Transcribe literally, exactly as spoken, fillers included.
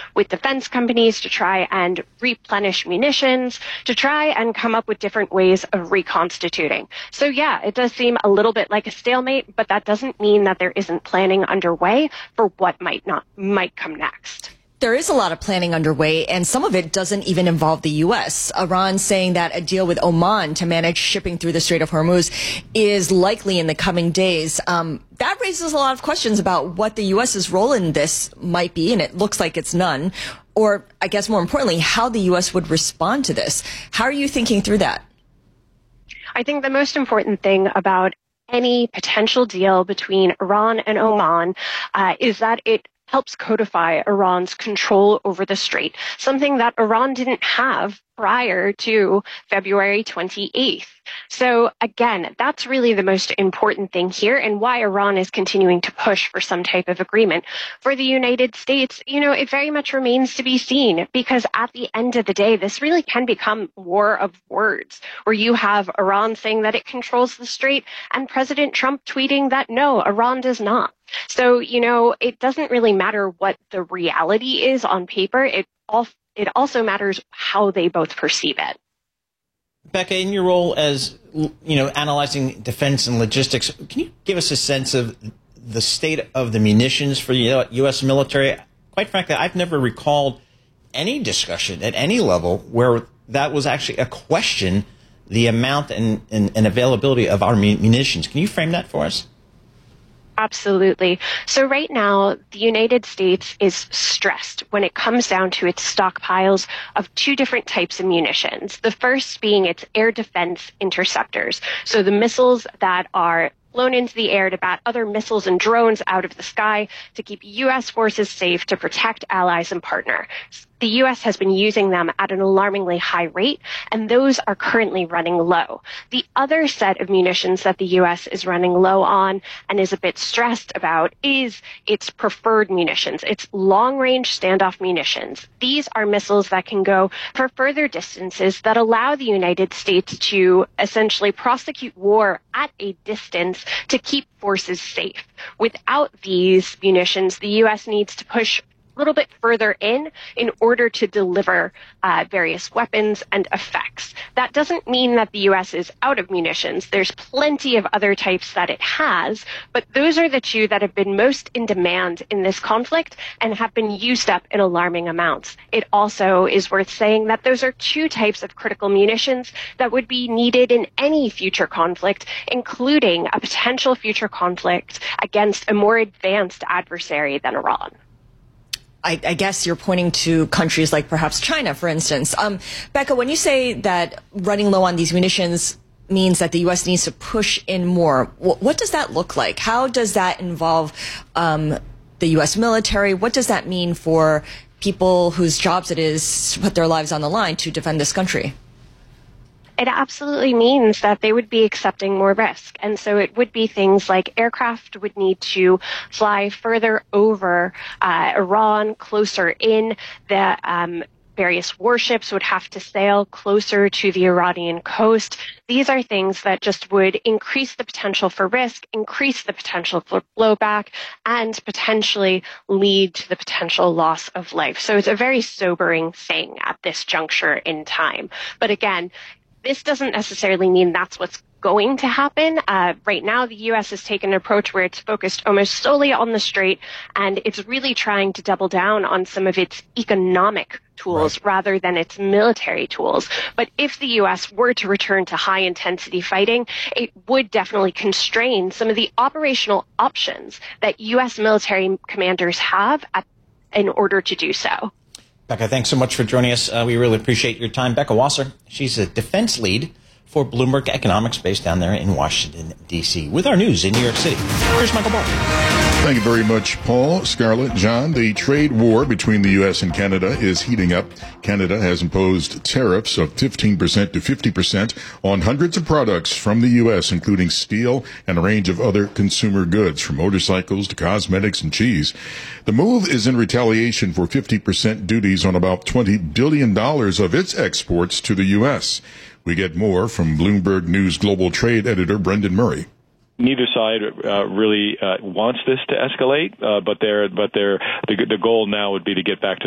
with defense companies to try and replenish munitions, to try and come up with different ways of reconstituting. So yeah, it does seem a little bit like a stalemate, but that doesn't mean that there isn't planning underway for what might not might come next. There is a lot of planning underway, and some of it doesn't even involve the U S. Iran saying that a deal with Oman to manage shipping through the Strait of Hormuz is likely in the coming days. Um, that raises a lot of questions about what the U S's role in this might be, and it looks like it's none. Or, I guess more importantly, how the U S would respond to this. How are you thinking through that? I think the most important thing about any potential deal between Iran and Oman uh, is that it helps codify Iran's control over the strait, something that Iran didn't have prior to February twenty-eighth. So again, that's really the most important thing here, and why Iran is continuing to push for some type of agreement. For the United States, you know, it very much remains to be seen, because at the end of the day, this really can become war of words, where you have Iran saying that it controls the strait and President Trump tweeting that no, Iran does not. So, you know, it doesn't really matter what the reality is on paper. It all It also matters how they both perceive it. Becca, in your role as, you know, analyzing defense and logistics, can you give us a sense of the state of the munitions for the U S military? Quite frankly, I've never recalled any discussion at any level where that was actually a question, the amount and, and, and availability of our munitions. Can you frame that for us? Absolutely. So right now, the United States is stressed when it comes down to its stockpiles of two different types of munitions. The first being its air defense interceptors. So the missiles that are flown into the air to bat other missiles and drones out of the sky to keep U S forces safe, to protect allies and partners. The U S has been using them at an alarmingly high rate, and those are currently running low. The other set of munitions that the U S is running low on and is a bit stressed about is its preferred munitions, its long-range standoff munitions. These are missiles that can go for further distances that allow the United States to essentially prosecute war at a distance to keep forces safe. Without these munitions, the U S needs to push a little bit further in in order to deliver uh, various weapons and effects. That doesn't mean that the U S is out of munitions. There's plenty of other types that it has, but those are the two that have been most in demand in this conflict and have been used up in alarming amounts. It also is worth saying that those are two types of critical munitions that would be needed in any future conflict, including a potential future conflict against a more advanced adversary than Iran. I, I guess you're pointing to countries like perhaps China, for instance. Um, Becca, when you say that running low on these munitions means that the U S needs to push in more, wh- what does that look like? How does that involve um, the U S military? What does that mean for people whose jobs it is to put their lives on the line to defend this country? It absolutely means that they would be accepting more risk. And so it would be things like aircraft would need to fly further over uh, Iran, closer in. The um, various warships would have to sail closer to the Iranian coast. These are things that just would increase the potential for risk, increase the potential for blowback, and potentially lead to the potential loss of life. So it's a very sobering thing at this juncture in time. But again, this doesn't necessarily mean that's what's going to happen. Uh, right now, the U S has taken an approach where it's focused almost solely on the strait, and it's really trying to double down on some of its economic tools right, rather than its military tools. But if the U S were to return to high-intensity fighting, it would definitely constrain some of the operational options that U S military commanders have at, in order to do so. Becca, thanks so much for joining us. Uh, we really appreciate your time. Becca Wasser, she's a defense lead for Bloomberg Economics based down there in Washington, D C With our news in New York City, here's Michael Barr. Thank you very much, Paul. Scarlett, John, the trade war between the U S and Canada is heating up. Canada has imposed tariffs of fifteen percent to fifty percent on hundreds of products from the U S, including steel and a range of other consumer goods, from motorcycles to cosmetics and cheese. The move is in retaliation for fifty percent duties on about twenty billion dollars of its exports to the U S. We get more from Bloomberg News Global Trade editor Brendan Murray. Neither side uh, really uh, wants this to escalate, uh, but they're, but they're, the, the goal now would be to get back to